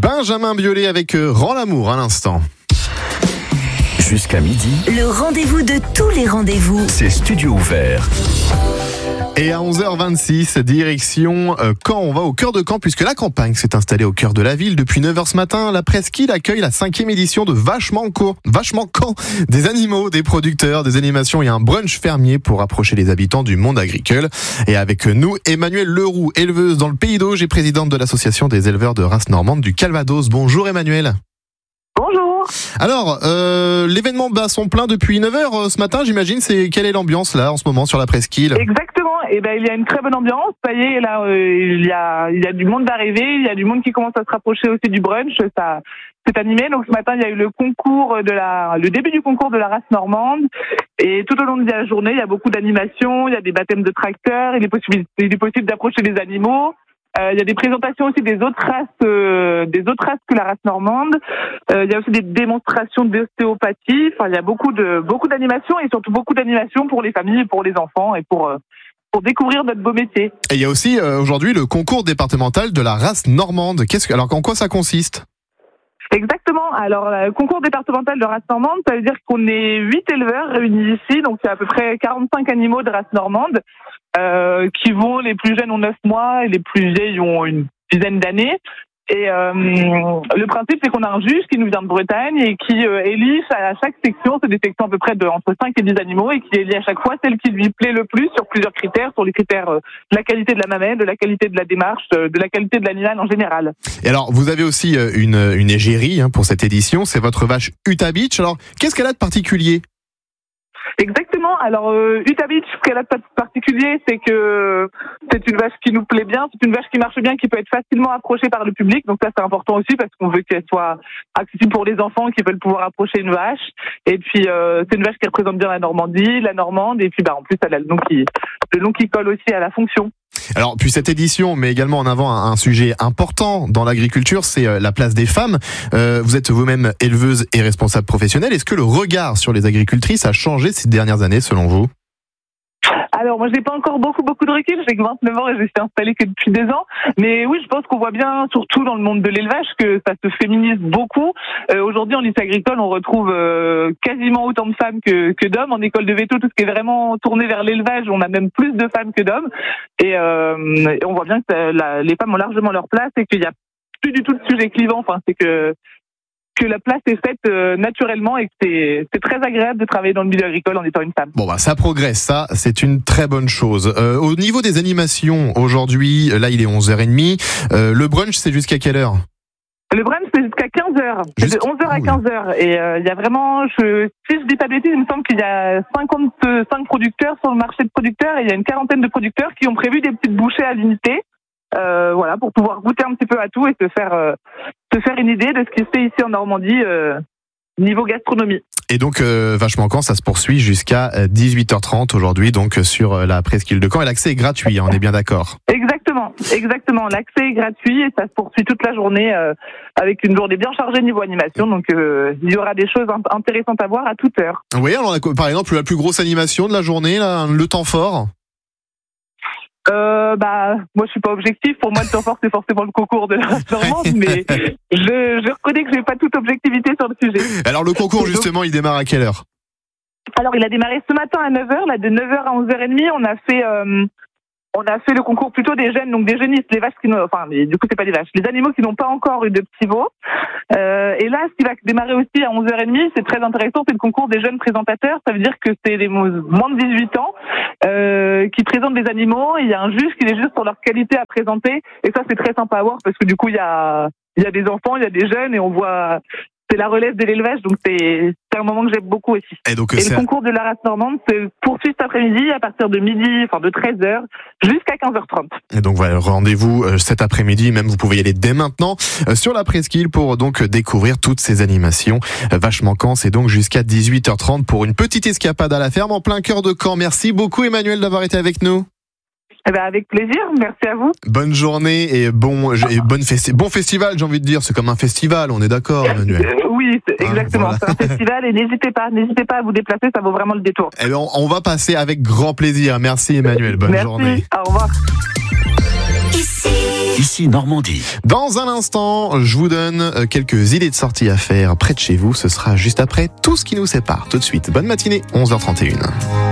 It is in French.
Benjamin Biolay avec Rends l'amour à l'instant. Jusqu'à midi, le rendez-vous de tous les rendez-vous. c'est Studio Ouvert. Et à 11h26, direction Caen. On va au cœur de Caen puisque la campagne s'est installée au cœur de la ville. Depuis 9h ce matin, la presqu'île accueille la 5e édition de Vachement Caen. Des animaux, des producteurs, des animations et un brunch fermier pour rapprocher les habitants du monde agricole. Et avec nous, Emmanuelle Leroux, éleveuse dans le Pays d'Auge et présidente de l'association des éleveurs de race normande du Calvados. Bonjour Emmanuelle. Bonjour. Alors, l'événement bat son plein depuis 9h ce matin, j'imagine. Quelle est l'ambiance là en ce moment sur la presqu'île ? Exactement. Il y a une très bonne ambiance. Ça y est, là, il y a du monde d'arrivée. Il y a du monde qui commence à se rapprocher aussi du brunch. Ça c'est animé. Donc ce matin, il y a eu le début du concours de la race normande. Et tout au long de la journée, il y a beaucoup d'animations. Il y a des baptêmes de tracteurs. Il est possible d'approcher les animaux. Il y a des présentations aussi des autres races que la race normande. Il y a aussi des démonstrations d'ostéopathie. Enfin, il y a beaucoup d'animations et surtout beaucoup d'animations pour les familles, pour les enfants et pour découvrir notre beau métier. Et il y a aussi aujourd'hui le concours départemental de la race normande. Alors en quoi ça consiste ? Exactement. Alors, le concours départemental de race normande, ça veut dire qu'on est 8 éleveurs réunis ici. Donc, il y a à peu près 45 animaux de race normande qui vont, les plus jeunes ont 9 mois et les plus vieilles ont une dizaine d'années. Et le principe, c'est qu'on a un juge qui nous vient de Bretagne et qui élit à chaque section, c'est des sections à peu près entre 5 et 10 animaux, et qui élit à chaque fois celle qui lui plaît le plus sur plusieurs critères, sur les critères de la qualité de la mamelle, de la qualité de la démarche, de la qualité de l'animal en général. Et alors, vous avez aussi une égérie pour cette édition, c'est votre vache Utah Beach. Alors, qu'est-ce qu'elle a de particulier ? Exactement. Alors, Utah Beach, ce qu'elle a de particulier, c'est que c'est une vache qui nous plaît bien, c'est une vache qui marche bien, qui peut être facilement approchée par le public. Donc ça, c'est important aussi parce qu'on veut qu'elle soit accessible pour les enfants qui veulent pouvoir approcher une vache. Et puis, c'est une vache qui représente bien la Normandie, la Normande. Et puis, en plus, elle a le nom qui colle aussi à la fonction. Alors, puis cette édition met également en avant un sujet important dans l'agriculture, c'est la place des femmes. Vous êtes vous-même éleveuse et responsable professionnelle. Est-ce que le regard sur les agricultrices a changé ces dernières années, selon vous ? Alors, moi, j'ai pas encore beaucoup de recul. J'ai que 29 ans et je suis installée que depuis 2 ans. Mais oui, je pense qu'on voit bien, surtout dans le monde de l'élevage, que ça se féminise beaucoup. Aujourd'hui, en lycée agricole, on retrouve quasiment autant de femmes que d'hommes. En école de veto, tout ce qui est vraiment tourné vers l'élevage, on a même plus de femmes que d'hommes. Et on voit bien que les femmes ont largement leur place et qu'il y a plus du tout de sujet clivant. Enfin, c'est que la place est faite naturellement et que c'est très agréable de travailler dans le milieu agricole en étant une femme. Bon, ça progresse, ça, c'est une très bonne chose. Au niveau des animations, aujourd'hui, là, il est 11h30. Le brunch, c'est jusqu'à quelle heure ? Le brunch, c'est jusqu'à 15h. C'est de 11h à 15h. Et il y a vraiment, si je dis pas de bêtises, il me semble qu'il y a 55 producteurs sur le marché de producteurs et il y a une quarantaine de producteurs qui ont prévu des petites bouchées à l'unité. Voilà, pour pouvoir goûter un petit peu à tout et se faire une idée de ce qui se fait ici en Normandie niveau gastronomie. Et donc, Vachement Caen, ça se poursuit jusqu'à 18h30 aujourd'hui, donc sur la presqu'île de Caen. Et l'accès est gratuit, on est bien d'accord ? Exactement. L'accès est gratuit et ça se poursuit toute la journée avec une journée bien chargée niveau animation. Donc, il y aura des choses intéressantes à voir à toute heure. Oui, alors par exemple, la plus grosse animation de la journée, là, le temps fort ? Moi je suis pas objectif. Pour moi le temps fort c'est forcément le concours de la race normande, mais je reconnais que j'ai pas toute objectivité sur le sujet. Alors le concours justement il démarre à quelle heure ? Alors il a démarré ce matin à 9h, là de 9h à 11h30 on a fait le concours plutôt des jeunes, donc des jeunistes, les vaches qui n'ont, du coup c'est pas des vaches, les animaux qui n'ont pas encore eu de petits veaux. Et là, ce qui va démarrer aussi à 11h30, c'est très intéressant, c'est le concours des jeunes présentateurs. Ça veut dire que c'est les moins de 18 ans qui présentent des animaux. Il y a un juge qui les juge sur leur qualité à présenter. Et ça, c'est très sympa à voir parce que du coup, il y a des enfants, il y a des jeunes et on voit. C'est la relève de l'élevage, donc c'est un moment que j'aime beaucoup aussi. Et le concours de la race normande se poursuit cet après-midi à partir de 13h jusqu'à 15h30. Et donc voilà, rendez-vous cet après-midi, même vous pouvez y aller dès maintenant sur la presqu'île pour donc découvrir toutes ces animations. Vachement Caen, c'est donc jusqu'à 18h30 pour une petite escapade à la ferme en plein cœur de Caen. Merci beaucoup Emmanuelle d'avoir été avec nous. Avec plaisir, merci à vous. Bonne journée et bon festival, j'ai envie de dire. C'est comme un festival, on est d'accord, Emmanuel. Oui, exactement. Voilà. C'est un festival et n'hésitez pas à vous déplacer, ça vaut vraiment le détour. Eh bien, on va passer avec grand plaisir. Merci Emmanuel, bonne journée. Au revoir. Ici Ici Normandie. Dans un instant, je vous donne quelques idées de sorties à faire près de chez vous. Ce sera juste après tout ce qui nous sépare. Tout de suite, bonne matinée, 11h31.